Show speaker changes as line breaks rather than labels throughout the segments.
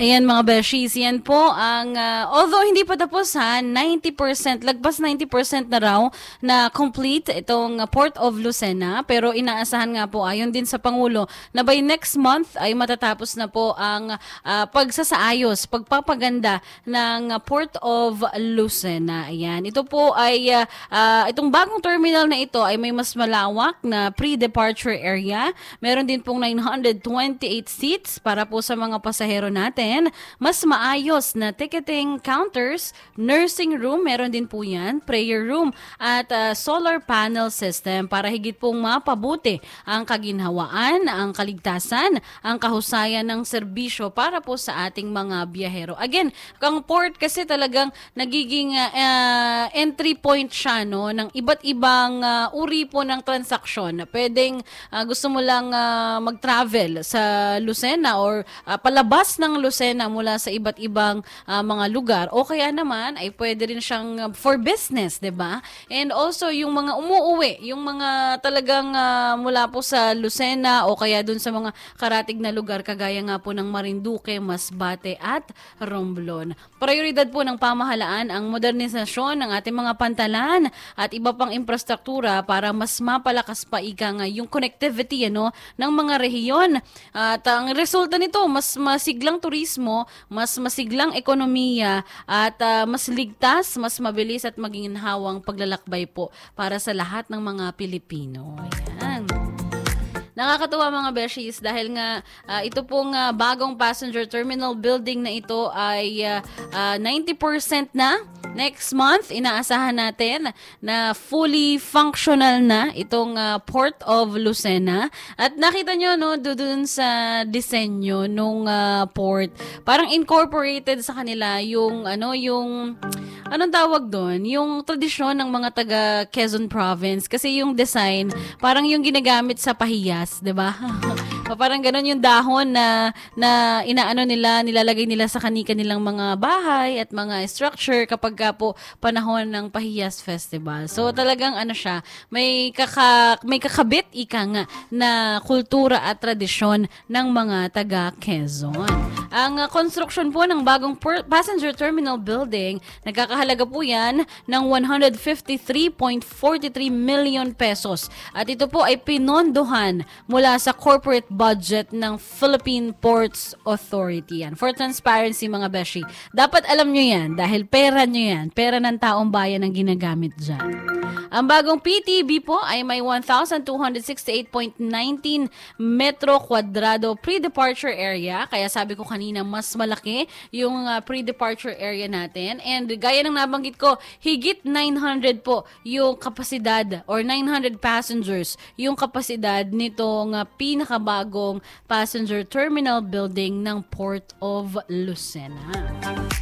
Ayan mga beshies, yan po ang, although hindi pa tapos ha, 90%, lagpas 90% na raw na complete itong Port of Lucena. Pero inaasahan nga po, ayon din sa Pangulo, na by next month ay matatapos na po ang pagsasaayos, pagpapaganda ng Port of Lucena. Ayan, ito po ay, itong bagong terminal na ito ay may mas malawak na pre-departure area. Meron din pong 928 seats para po sa mga pasahero natin. Mas maayos na ticketing counters, nursing room, meron din po yan, prayer room, at solar panel system para higit pong mapabuti ang kaginhawaan, ang kaligtasan, ang kahusayan ng serbisyo para po sa ating mga biyahero. Again, ang port kasi talagang nagiging entry point siya, no, ng iba't ibang uri po ng transaksyon. Pwedeng gusto mo lang mag-travel sa Lucena or palabas ng Lucena mula sa iba't ibang mga lugar, o kaya naman ay pwede rin siyang for business, 'di ba? And also yung mga umuuwi, yung mga talagang mula po sa Lucena o kaya dun sa mga karatig na lugar kagaya nga po ng Marinduque, Masbate at Romblon. Prioridad po ng pamahalaan ang modernisasyon ng ating mga pantalan at iba pang infrastruktura para mas mapalakas pa nga yung connectivity ng mga rehiyon. At ang resulta nito, mas masiglang turismo, mas masiglang ekonomiya at mas ligtas, mas mabilis at maginhawang paglalakbay po para sa lahat ng mga Pilipino. Ayan. Nakakatuwa mga beshies dahil nga ito pong bagong passenger terminal building na ito ay 90% na. Next month, inaasahan natin na fully functional na itong Port of Lucena. At nakita nyo doon sa disenyo nung port, parang incorporated sa kanila yung anong tawag doon? Yung tradisyon ng mga taga Quezon Province. Kasi yung design, parang yung ginagamit sa pahiyas, 'di ba? Parang gano'n yung dahon na nilalagay nila sa kanilang mga bahay at mga structure kapag po panahon ng Pahiyas Festival. So talagang siya, may kakabit nga na kultura at tradisyon ng mga taga Quezon. Ang construction po ng bagong passenger terminal building, nagkakahalaga po yan ng 153.43 million pesos. At ito po ay pinondohan mula sa corporate budget ng Philippine Ports Authority. Yan. For transparency mga beshi, dapat alam nyo yan dahil pera nyo yan. Pera ng taong bayan ang ginagamit dyan. Ang bagong PTB po ay may 1,268.19 metro kwadrado pre-departure area. Kaya sabi ko kanina, mas malaki yung pre-departure area natin. And gaya ng nabanggit ko, higit 900 po yung kapasidad or 900 passengers yung kapasidad nitong pinakabagong passenger terminal building ng Port of Lucena.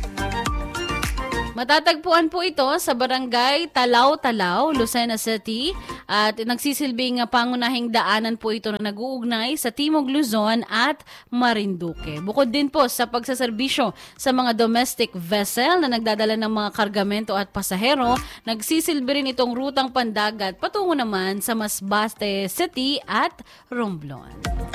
Matatagpuan po ito sa Barangay Talaw-Talaw, Lucena City, at nagsisilbing pangunahing daanan po ito na nag-uugnay sa Timog Luzon at Marinduque. Bukod din po sa pagsaserbisyo sa mga domestic vessel na nagdadala ng mga kargamento at pasahero, nagsisilbi rin itong rutang pandagat patungo naman sa Masbate City at Romblon.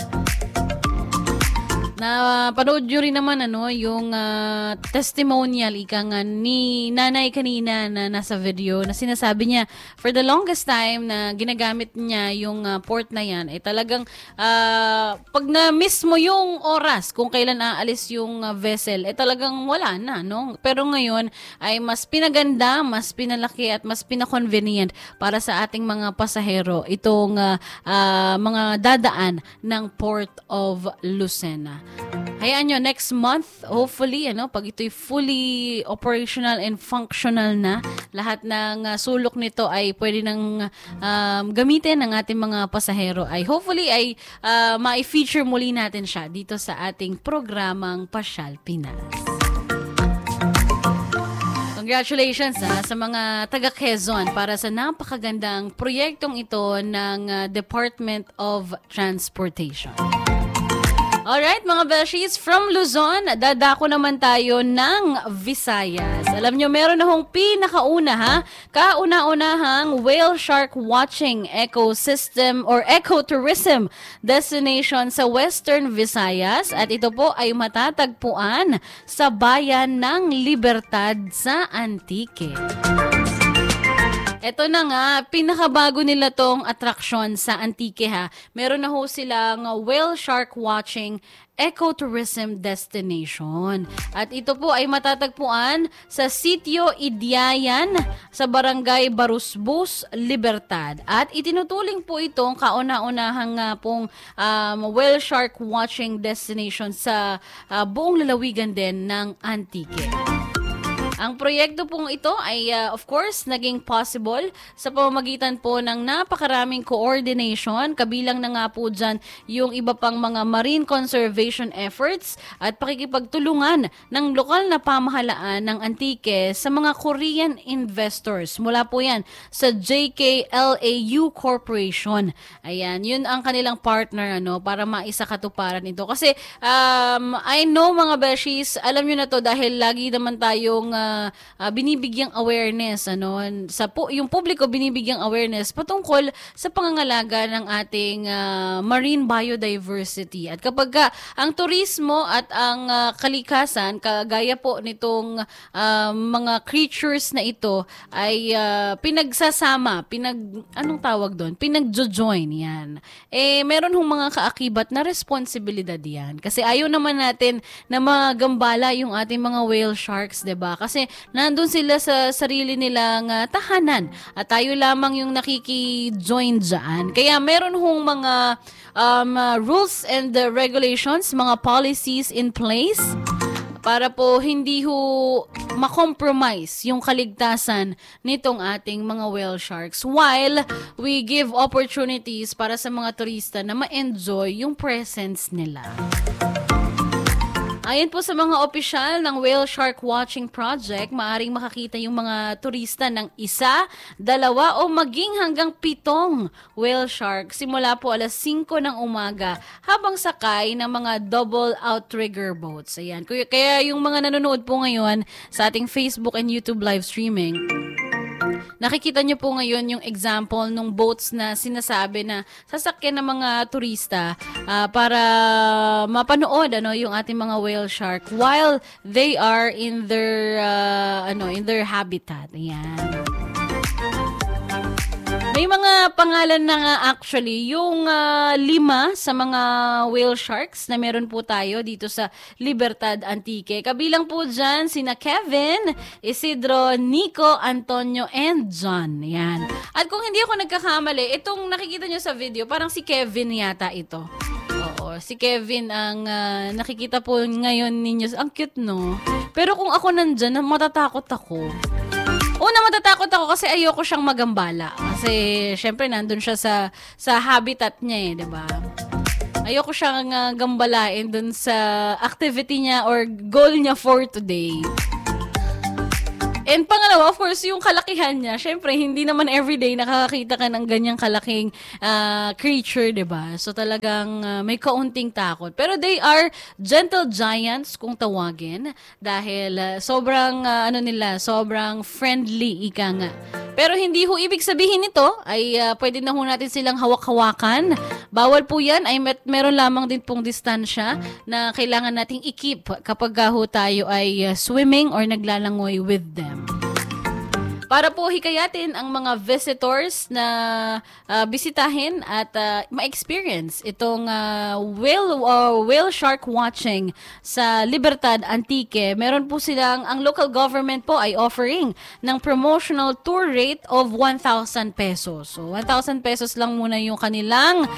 Na panood nyo rin naman yung testimonial ni nanay kanina na nasa video na sinasabi niya for the longest time na ginagamit niya yung port na yan ay talagang pag na-miss mo yung oras kung kailan aalis yung vessel talagang wala na, no? Pero ngayon ay mas pinaganda, mas pinalaki at mas pinakonvenient para sa ating mga pasahero itong mga dadaan ng Port of Lucena. Hayaan nyo, next month, hopefully, pag ito'y fully operational and functional na, lahat ng sulok nito ay pwede nang gamitin ng ating mga pasahero. Hopefully ay ma-feature muli natin siya dito sa ating programang Pasyal Pinas. Congratulations sa mga taga Quezon para sa napakagandang proyektong ito ng Department of Transportation. Alright, mga Beshies, from Luzon, dadako naman tayo ng Visayas. Alam nyo, meron na hong kauna-unahang whale shark watching ecosystem or ecotourism destination sa Western Visayas. At ito po ay matatagpuan sa bayan ng Libertad sa Antique. Ito na nga, pinakabago nila tong atraksyon sa Antique ha. Meron na ho silang whale shark watching ecotourism destination. At ito po ay matatagpuan sa Sitio Idyayan sa Barangay Barusbus, Libertad. At itinutuling po itong kauna-unahang pong whale shark watching destination sa buong lalawigan din ng Antique. Ang proyekto pong ito ay of course naging possible sa pamamagitan po ng napakaraming coordination, kabilang na nga po dyan yung iba pang mga marine conservation efforts at pakikipagtulungan ng lokal na pamahalaan ng Antique sa mga Korean investors. Mula po yan sa JKLAU Corporation. Ayan, yun ang kanilang partner para maisakatuparan ito. Kasi I know mga Beshies, alam nyo na to dahil lagi naman tayong binibigyang awareness yung publiko binibigyang awareness patungkol sa pangangalaga ng ating marine biodiversity. At kapag ang turismo at ang kalikasan kagaya po nitong mga creatures na ito ay pinagsasama, pinagjo-join yan. Meron hong mga kaakibat na responsibilidad yan. Kasi ayaw naman natin na magambala yung ating mga whale sharks, 'di ba? Kasi nandun sila sa sarili nilang tahanan at tayo lamang yung nakiki-join dyan. Kaya meron hong mga rules and regulations, mga policies in place para po hindi ma-compromise yung kaligtasan nitong ating mga whale sharks while we give opportunities para sa mga turista na ma-enjoy yung presence nila. Ayon po sa mga opisyal ng Whale Shark Watching Project, maaring makakita yung mga turista ng 1, 2 o maging hanggang 7 whale shark simula po alas 5 ng umaga habang sakay ng mga double outrigger boats. Ayan. Kaya yung mga nanonood po ngayon sa ating Facebook and YouTube live streaming, nakikita nyo po ngayon yung example ng boats na sinasabi na sasakyan ng mga turista para mapanood yung ating mga whale shark while they are in their habitat. Ayan. May mga pangalan na nga actually, yung 5 sa mga whale sharks na meron po tayo dito sa Libertad Antique. Kabilang po dyan sina Kevin, Isidro, Nico, Antonio, and John. Yan. At kung hindi ako nagkakamali, itong nakikita nyo sa video, parang si Kevin yata ito. Oo, si Kevin ang nakikita po ngayon ninyo. Ang cute, no? Pero kung ako nandyan, matatakot ako. Matatakot ako kasi ayoko siyang magambala. Kasi, syempre, nandun siya sa habitat niya diba? Ayoko siyang gambalain dun sa activity niya or goal niya for today. And pangalawa, of course, yung kalakihan niya. Syempre, hindi naman everyday nakakakita ka ng ganyang kalaking creature, diba? So talagang may kaunting takot. Pero they are gentle giants kung tawagin dahil sobrang sobrang friendly ika nga. Pero hindi ho ibig sabihin nito ay pwede na ho natin silang hawak-hawakan. Bawal po yan ay meron lamang din pong distansya na kailangan nating i-keep kapag ho tayo ay swimming or naglalangoy with them. Para po hikayatin ang mga visitors na bisitahin at ma-experience itong whale shark watching sa Libertad Antique. Meron po silang, ang local government po ay offering ng promotional tour rate of 1,000 pesos. So 1,000 pesos lang muna yung kanilang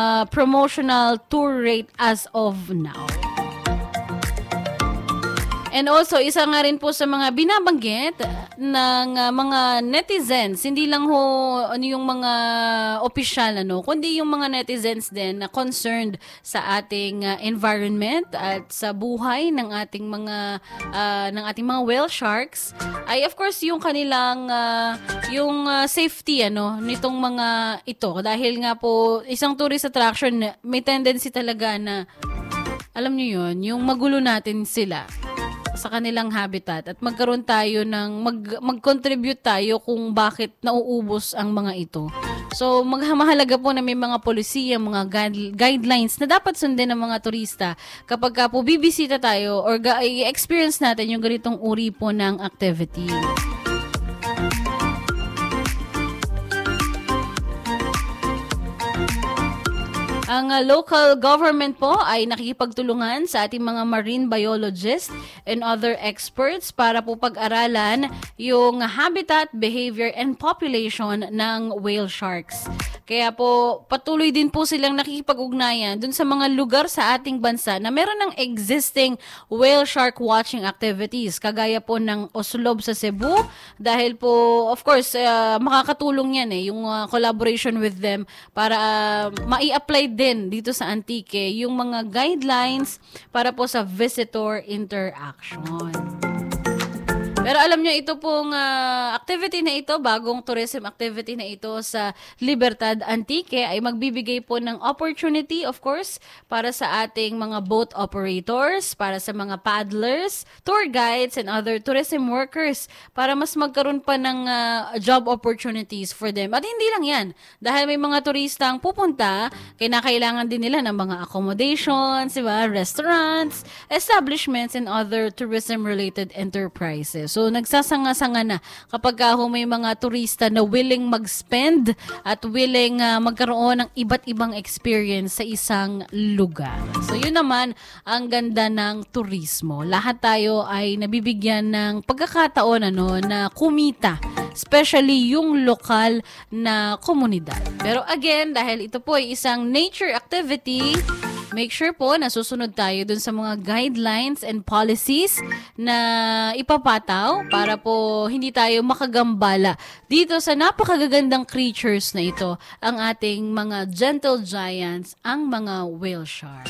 promotional tour rate as of now. And also, isa nga rin po sa mga binabanggit ng mga netizens, hindi lang ho yung mga opisyal, kundi yung mga netizens din na concerned sa ating environment at sa buhay ng ating mga whale sharks, ay of course yung kanilang safety nitong mga ito, dahil nga po isang tourist attraction may tendency talaga na alam niyo yun, yung magulo natin sila sa kanilang habitat at magkaroon tayo mag-contribute tayo kung bakit nauubos ang mga ito. So, mahalaga po na may mga polisiya, mga guidelines na dapat sundin ng mga turista kapag po bibisita tayo or i-experience natin yung ganitong uri po ng activity. Ang local government po ay nakikipagtulungan sa ating mga marine biologists and other experts para po pag-aralan yung habitat, behavior, and population ng whale sharks. Kaya po patuloy din po silang nakikipag-ugnayan dun sa mga lugar sa ating bansa na meron ng existing whale shark watching activities, kagaya po ng Oslob sa Cebu, dahil po of course makakatulong yan yung collaboration with them para mai-apply din dito sa Antique yung mga guidelines para po sa visitor interaction. Pero alam nyo, ito pong activity na ito, bagong tourism activity na ito sa Libertad Antique ay magbibigay po ng opportunity, of course, para sa ating mga boat operators, para sa mga paddlers, tour guides, and other tourism workers para mas magkaroon pa ng job opportunities for them. At hindi lang yan, dahil may mga turistang pupunta, kinakailangan din nila ng mga accommodations, diba? Restaurants, establishments, and other tourism-related enterprises. So, nagsasanga-sanga na kapag may mga turista na willing mag-spend at willing magkaroon ng iba't ibang experience sa isang lugar. So, yun naman ang ganda ng turismo. Lahat tayo ay nabibigyan ng pagkakataon na kumita, especially yung lokal na komunidad. Pero again, dahil ito po ay isang nature activity, make sure po na susunod tayo dun sa mga guidelines and policies na ipapataw para po hindi tayo makagambala dito sa napakagagandang creatures na ito, ang ating mga gentle giants, ang mga whale shark.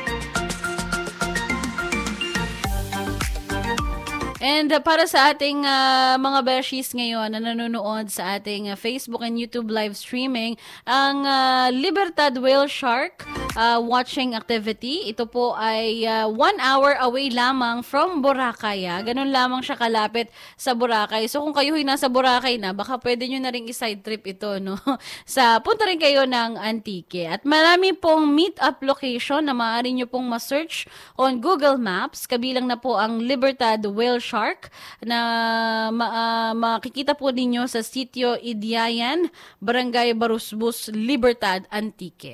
And para sa ating mga beshies ngayon na nanonood sa ating Facebook and YouTube live streaming, ang Libertad Whale Shark watching activity, ito po ay 1 hour away lamang from Boracay. Ganun lamang siya kalapit sa Boracay. So kung kayo nasa Boracay na, baka pwede nyo na rin i-side trip ito, punta rin kayo ng Antique. At marami pong meet-up location na maaari nyo pong ma-search on Google Maps. Kabilang na po ang Libertad Whale Shark na makikita po ninyo sa Sitio Idyayan, Barangay Barusbus, Libertad, Antique.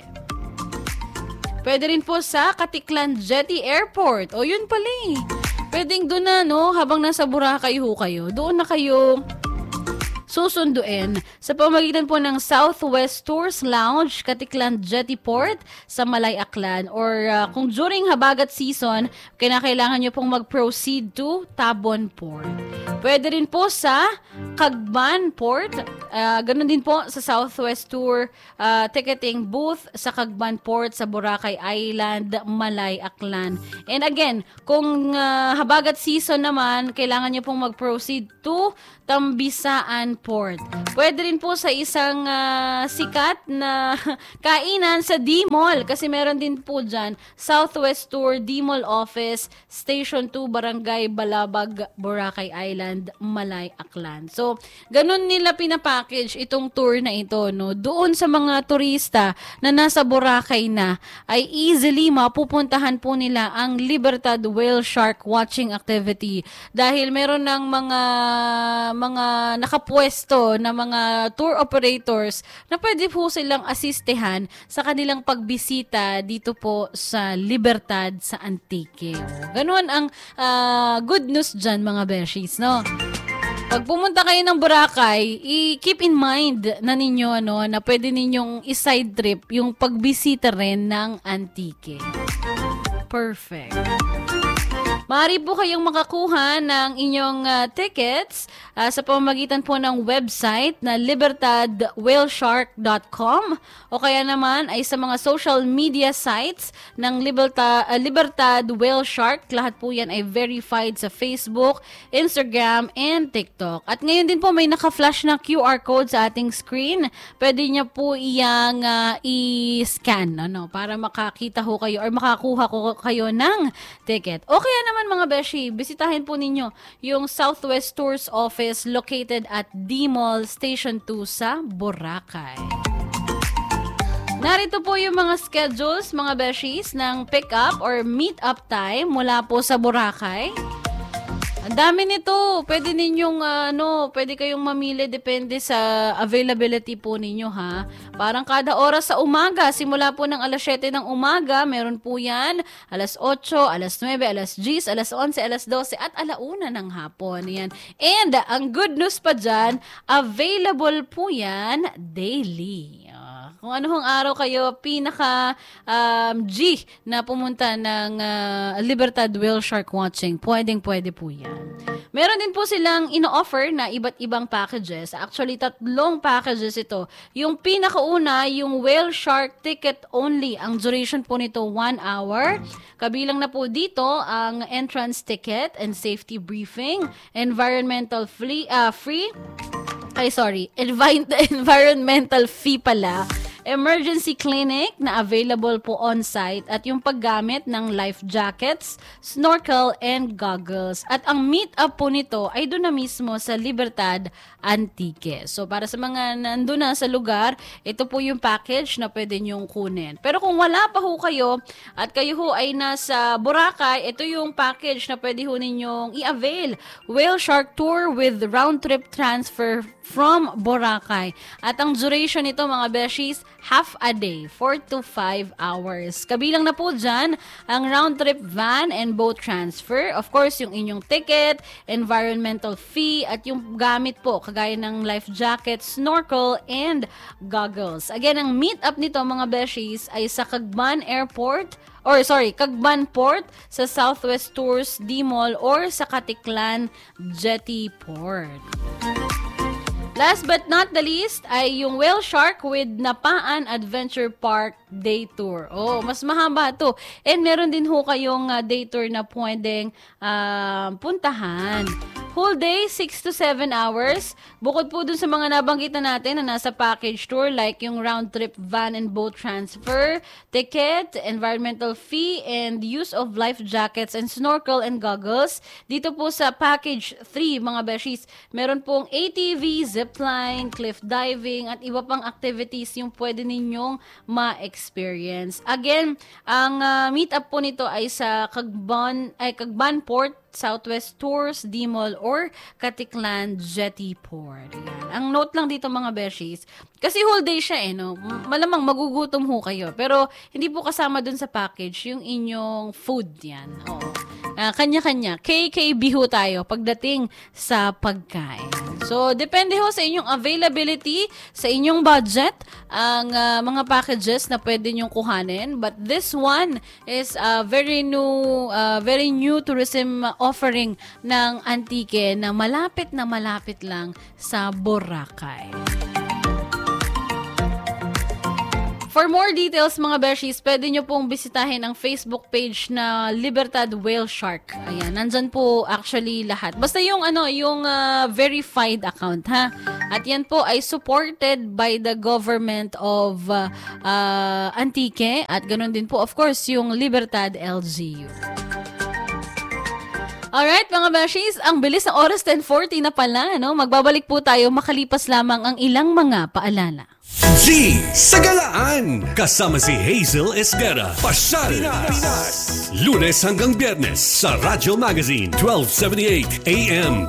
Pwede rin po sa Katiklan Jetty Airport. O yun pala pwedeng doon na habang nasa Boracay kayo, doon na kayo susunduin sa pamagitan po ng Southwest Tours Lounge, Katiklan Jetty Port sa Malay Aklan, or kung during habagat season, kinakailangan nyo pong mag-proceed to Tabon Port. Pwede rin po sa Cagban Port, ganun din po sa Southwest Tour ticketing booth sa Cagban Port sa Boracay Island, Malay Aklan. And again, kung habagat season naman, kailangan nyo pong mag-proceed to Tambisaan Port. Pwede rin po sa isang sikat na kainan sa D-Mall, kasi meron din po dyan Southwest Tour D-Mall Office, Station 2, Barangay Balabag, Boracay Island, Malay Aklan. So, ganun nila pinapackage itong tour na ito, doon sa mga turista na nasa Boracay na, ay easily mapupuntahan po nila ang Libertad Whale Shark watching activity, dahil meron ng mga nakapwesto na mga tour operators na pwede po silang asistehan sa kanilang pagbisita dito po sa Libertad sa Antique. Ganon ang good news dyan, mga beshies, Pag pumunta kayo ng Boracay, i-keep in mind na ninyo na pwede ninyong i-side trip yung pagbisita rin ng Antique. Perfect. Maaari po kayong makakuha ng inyong tickets sa pamamagitan po ng website na libertadwhaleshark.com o kaya naman ay sa mga social media sites ng Libertad Whale Shark. Lahat po yan ay verified sa Facebook, Instagram, and TikTok. At ngayon din po may naka-flash na QR code sa ating screen. Pwede niya po iyang i-scan para makakita ho kayo or makakuha ko kayo ng ticket. O kaya naman mga beshi, bisitahin po ninyo yung Southwest Tours office located at D-Mall Station 2 sa Boracay. Narito po yung mga schedules mga beshies ng pick-up or meet-up time mula po sa Boracay. Ang dami nito. Pwede ninyong pwede kayong mamili depende sa availability po ninyo ha. Parang kada oras sa umaga, simula po ng alas 7 ng umaga, meron po yan alas 8, alas 9, alas 10, alas 11, alas 12 at alauna ng hapon. Yan. And ang good news pa dyan, available po yan daily. Kung anong araw kayo pinaka G na pumunta ng Libertad Whale Shark Watching, pwede po yan. Meron din po silang ino-offer na iba't ibang packages. Actually, 3 packages ito. Yung pinakauna, yung Whale Shark ticket only. Ang duration po nito 1 hour. Kabilang na po dito ang entrance ticket and safety briefing, environmental environmental fee pala, emergency clinic na available po on-site at yung paggamit ng life jackets, snorkel, and goggles. At ang meet-up po nito ay doon na mismo sa Libertad Antique. So para sa mga nandun na sa lugar, ito po yung package na pwede nyong kunin. Pero kung wala pa ho kayo at kayo ho ay nasa Boracay, ito yung package na pwede ho ninyong i-avail. Whale Shark Tour with round-trip transfer from Boracay. At ang duration nito mga beshies, half a day, 4 to 5 hours. Kabilang na po dyan ang round-trip van and boat transfer. Of course, yung inyong ticket, environmental fee, at yung gamit po, kagaya ng life jacket, snorkel, and goggles. Again, ang meet-up nito mga beshies ay sa Cagban Port sa Southwest Tours D-Mall or sa Katiklan Jetty Port. Last but not the least ay yung Whale Shark with Napaan Adventure Park Day Tour. Oh, mas mahaba to. And meron din ho kayong day tour na pwedeng puntahan. Whole day, 6 to 7 hours. Bukod po dun sa mga nabanggit na natin na nasa package tour like yung round-trip van and boat transfer, ticket, environmental fee, and use of life jackets and snorkel and goggles. Dito po sa package 3, mga beshies, meron pong ATV, zipline, cliff diving, at iba pang activities yung pwede ninyong ma-experience. Again, ang meet-up po nito ay sa Cagban Port, Southwest Tours, D-Mall, or Katiklan Jetty Port. Yan. Ang note lang dito mga beshies, kasi whole day siya no? Malamang magugutom ho kayo. Pero hindi po kasama dun sa package yung inyong food yan. Oo. Kanya-kanya. KKB ho tayo pagdating sa pagkain. So, depende ho sa inyong availability, sa inyong budget, ang mga packages na pwede nyong kuhanin. But this one is very new tourism offering ng Antique na malapit lang sa Boracay. For more details mga beshies, pwede nyo pong bisitahin ang Facebook page na Libertad Whale Shark. Ayan, nandyan po actually lahat. Basta yung verified account ha. At yan po ay supported by the government of Antique at ganun din po of course yung Libertad LGU. Alright mga beshies, ang bilis ng oras 10:40 na pala, no? Magbabalik po tayo makalipas lamang ang ilang mga paalala.
G sa Galaan kasama si Hazel Esguerra. Pasyal Pinas. Lunes hanggang Biyernes sa Radyo Magazine 1278 AM.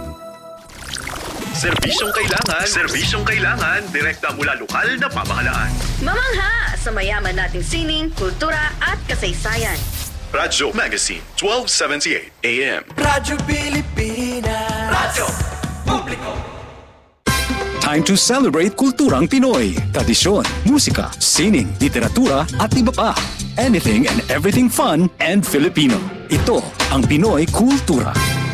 Serbisyong kailangan, direkta mula lokal na pamahalaan.
Mamangha sa mayaman nating sining, kultura at kasaysayan.
Radyo Magazine 1278 AM.
Radyo Pilipinas.
Radyo Publiko.
Time to celebrate kulturang Pinoy. Tradisyon, musika, sining, literatura at iba pa. Anything and everything fun and Filipino. Ito ang Pinoy Kultura.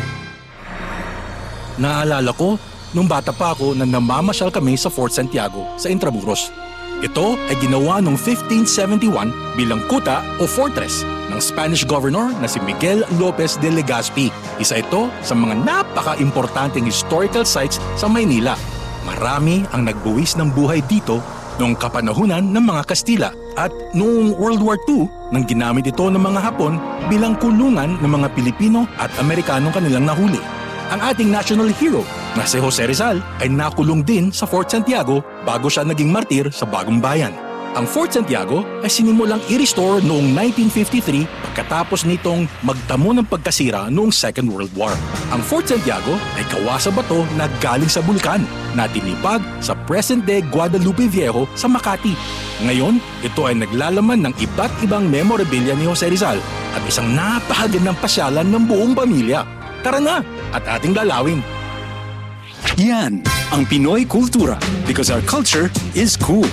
Naalala ko, nung bata pa ako na namamasyal kami sa Fort Santiago sa Intramuros. Ito ay ginawa noong 1571 bilang kuta o fortress ng Spanish governor na si Miguel Lopez de Legazpi. Isa ito sa mga napaka-importanting historical sites sa Maynila. Marami ang nagbuwis ng buhay dito noong kapanahunan ng mga Kastila at noong World War II nang ginamit ito ng mga Hapon bilang kulungan ng mga Pilipino at Amerikanong kanilang nahuli. Ang ating national hero na si Jose Rizal ay nakulong din sa Fort Santiago bago siya naging martir sa Bagong Bayan. Ang Fort Santiago ay sinimulang i-restore noong 1953 pagkatapos nitong magtamo ng pagkasira noong Second World War. Ang Fort Santiago ay kawasa bato na galing sa bulkan na tinipag sa present-day Guadalupe Viejo sa Makati. Ngayon, ito ay naglalaman ng iba't ibang memorabilia ni Jose Rizal at isang napakagandang pasyalan ng buong pamilya. Tara na at ating lalawin.
Yan ang Pinoy Kultura because our culture is cool.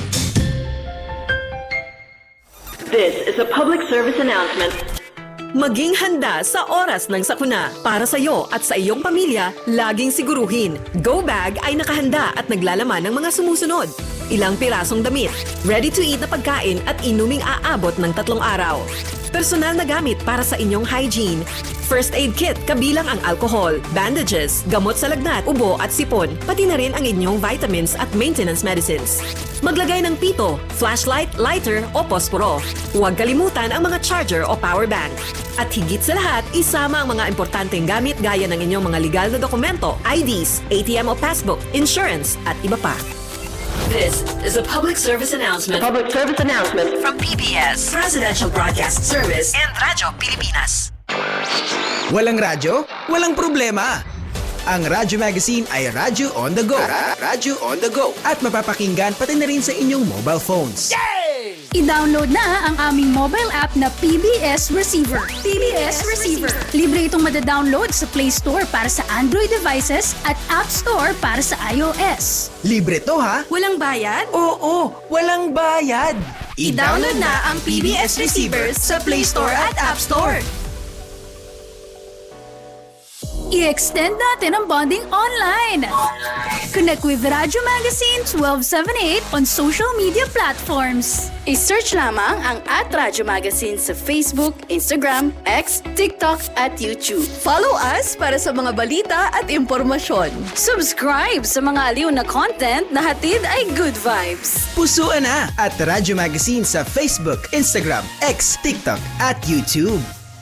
This is a public service announcement.
Maging handa sa oras ng sakuna. Para sa iyo at sa iyong pamilya, laging siguruhin. Go Bag ay nakahanda at naglalaman ng mga sumusunod. Ilang pirasong damit, ready-to-eat na pagkain at inuming aabot ng 3 araw. Personal na gamit para sa inyong hygiene. First aid kit kabilang ang alcohol, bandages, gamot sa lagnat, ubo at sipon, pati na rin ang inyong vitamins at maintenance medicines. Maglagay ng pito, flashlight, lighter o posporo. Huwag kalimutan ang mga charger o power bank. At higit sa lahat, isama ang mga importanteng gamit gaya ng inyong mga legal na dokumento, IDs, ATM o passbook, insurance at iba pa.
This is a public service announcement.
Public service announcement
From PBS, Presidential Broadcast Service, and Radyo Pilipinas.
Walang radyo? Walang problema. Ang Radyo Magazine ay Radyo on the go. Radyo on the go. At mapapakinggan pati na rin sa inyong mobile phones.
I-download na ang aming mobile app na PBS Receiver. PBS Receiver. Libre itong madadownload sa Play Store para sa Android devices at App Store para sa iOS.
Libre to ha?
Walang bayad?
Oo, walang bayad.
I-download na ang PBS Receiver sa Play Store at App Store.
I-extend natin ang bonding online. Connect with Radyo Magazine 1278 on social media platforms.
I-search lamang ang @Radyo Magazine sa Facebook, Instagram, X, TikTok at YouTube.
Follow us para sa mga balita at impormasyon.
Subscribe sa mga aliw na content na hatid ay good vibes.
Pusuan na at Radyo Magazine sa Facebook, Instagram, X, TikTok at YouTube.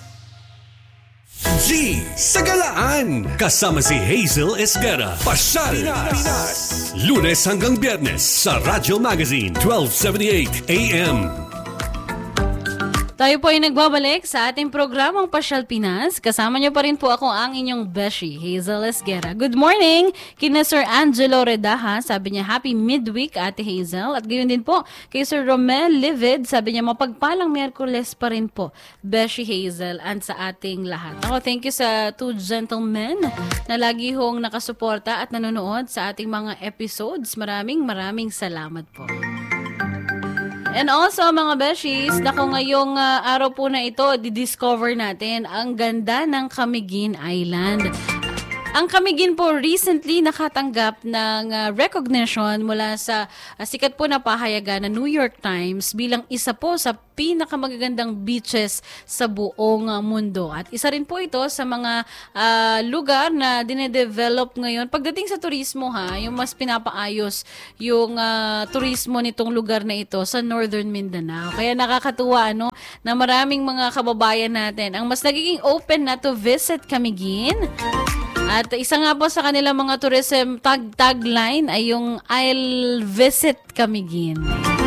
G sa Galaan. Kasama si Hazel Esguera. Pasyal Pinas. Lunes hanggang Biyernes sa Radyo Magazine 1278 AM.
Tayo po ay nagbabalik sa ating programang Pasyal Pinas. Kasama niyo pa rin po ako ang inyong beshi, Hazel Esguera. Good morning kina Sir Angelo Redaha. Sabi niya, happy midweek, Ate Hazel. At gayon din po kay Sir Romel Livid. Sabi niya, mapagpalang Miyerkules pa rin po, beshi Hazel, and sa ating lahat. Ako, thank you sa 2 gentlemen na lagi hong nakasuporta at nanonood sa ating mga episodes. Maraming salamat po. And also mga beshies, naku ngayong araw po na ito, didiscover natin ang ganda ng Camiguin Island. Ang Camiguin po recently nakatanggap ng recognition mula sa sikat po na pahayagan na New York Times bilang isa po sa pinakamagagandang beaches sa buong mundo. At isa rin po ito sa mga lugar na dinedevelop ngayon. Pagdating sa turismo yung mas pinapaayos yung turismo nitong lugar na ito sa Northern Mindanao. Kaya nakakatuwa na maraming mga kababayan natin ang mas nagiging open na to visit Camiguin. At isa nga po sa kanilang mga tourism tagline ay yung I'll visit Camiguin.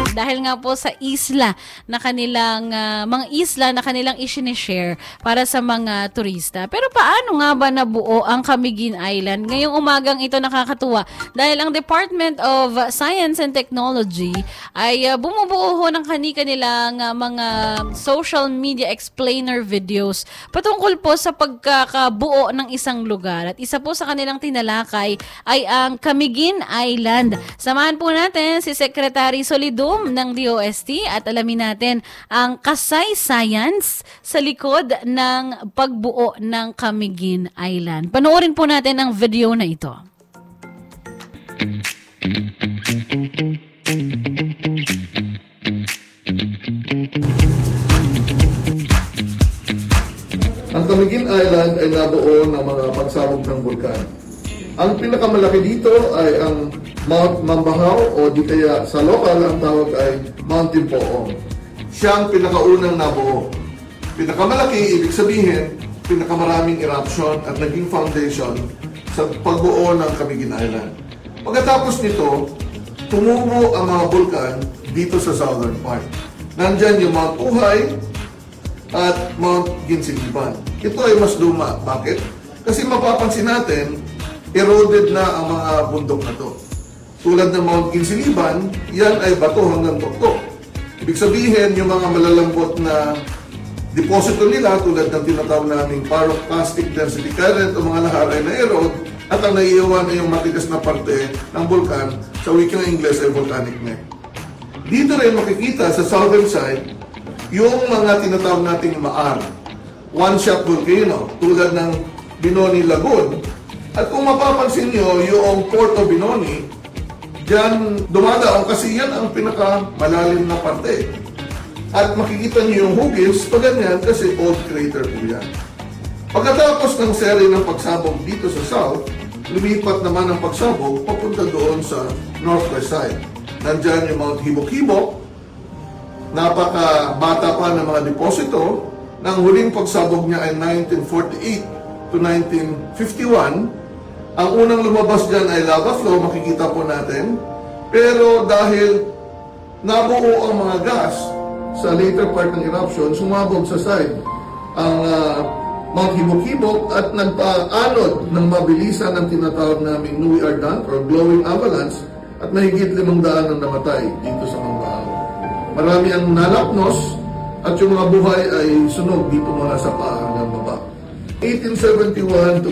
dahil nga po sa isla na kanilang mga isla na kanilang i-share para sa mga turista. Pero paano nga ba nabuo ang Camiguin Island? Ngayong umagang ito nakakatuwa dahil ang Department of Science and Technology ay bumubuo ng kanilang mga social media explainer videos patungkol po sa pagkakabuo ng isang lugar. At isa po sa kanilang tinalakay ay ang Camiguin Island. Samahan po natin si Secretary Solidum ng DOST at alamin natin ang kasaysayan sa likod ng pagbuo ng Camiguin Island. Panoorin po natin ang video na ito.
Ang Camiguin Island ay nabuo ng mga pagsabog ng bulkan. Ang pinakamalaki dito ay ang Mount Mambahaw o di kaya sa lokal ang tawag ay Mount Timpoong. Siya ang pinakaunang nabuo. Pinakamalaki, ibig sabihin, pinakamaraming eruption at naging foundation sa pagbuo ng Camiguin Island. Pagkatapos nito, tumubo ang mga bulkan dito sa southern part. Nandyan yung Mount Uhay at Mount Ginsigiban. Ito ay mas luma. Bakit? Kasi mapapansin natin, eroded na ang mga bundok na to. Tulad ng Mount Ginsigiban, yan ay bato hanggang tuktok. Ibig sabihin, yung mga malalambot na deposito nila tulad ng tinatawag naming pyroclastic density current o mga lahar ay na-erode at ang naiiwan ay yung matigas na parte ng bulkan sa wikang Ingles ay volcanic neck. Dito rin makikita sa southern side yung mga tinatawag nating maar, one-shot volcano tulad ng Binoni Lagoon. At kung mapapansin nyo, yung Port of Binoni, dyan dumadaong kasi yan ang pinakamalalim na parte. At makikita nyo yung hugis, pag ganyan, kasi old crater po yan. Pagkatapos ng seri ng pagsabog dito sa south, lumipat naman ang pagsabog papunta doon sa northwest side. Nandyan yung Mount Hibok-Hibok, napakabata pa ng mga deposito. Nang huling pagsabog niya ay 1948 to 1951. Ang unang lumabas dyan ay lava flow, makikita po natin. Pero dahil nabuo ang mga gas sa later part ng eruption, sumabog sa side ang Mount Hibok-Hibok at nagpaanod ng mabilisan ng tinatawag naming Nui Ardent or glowing avalanche at mahigit 500 ang namatay dito sa Mambahaw. Marami ang nalapnos at yung mga buhay ay sunog dito mula sa paa hanggang baba. 1871 to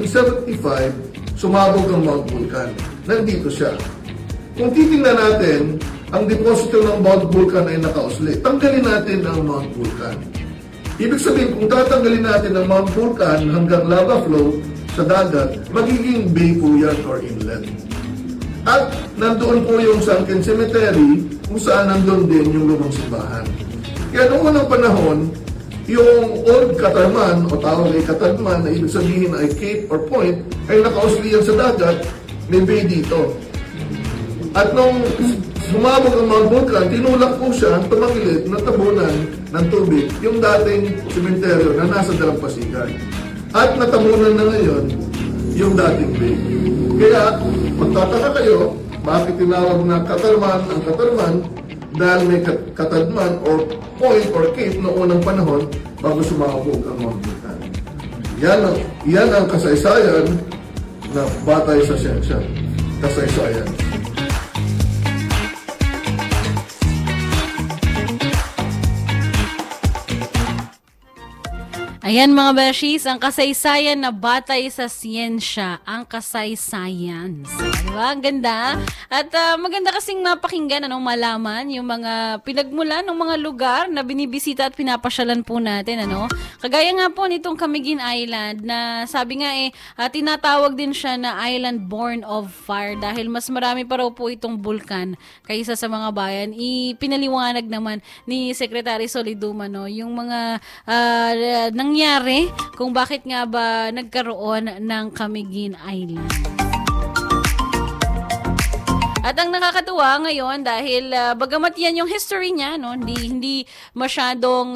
1875, sumabog ang Mount Vulcan. Nandito siya. Kung titingnan natin, ang deposito ng Mount Vulcan ay nakausli. Tanggalin natin ang Mount Vulcan. Ibig sabihin, kung tatanggalin natin ang Mount Vulcan hanggang lava flow sa dagat, magiging bay po yan or inlet. At nandoon po yung sunken cemetery kung saan nandoon din yung lumang simbahan. Kaya noong unang panahon, yung Old Katarman o tawag ay Katarman na ibig sabihin ay cape or point ay nakausli yan sa dagat, may bay dito. At nung sumabog ang Mount Vulcan, tinulak po siya, tumagilid, natabunan ng tubig yung dating sementeryo na nasa Dalampasigan. At natabunan na ngayon yung dating bay. Kaya magtataka kayo, bakit tinawag na Katarman ang Katarman dahil may Katarman or point or cape noong unang panahon bago sumabog ang Mount Vulcan. Yan ang kasaysayan na batay sa siyensya. Kasaysayan.
Ayan mga Beshis, ang kasaysayan na batay sa siyensya, ang kasaysayan. Diba? Ang ganda. At maganda kasing mapakinggan, malaman yung mga pinagmulan ng mga lugar na binibisita at pinapasyalan po natin. Kagaya nga po nitong Camiguin Island na sabi nga tinatawag din siya na Island Born of Fire dahil mas marami pa raw po itong bulkan kaysa sa mga bayan. Pinaliwanag naman ni Secretary Solidum yung mga nangyari kung bakit nga ba nagkaroon ng Camiguin Island. At ang nakakatuwa ngayon dahil bagamat yan yung history niya, hindi masyadong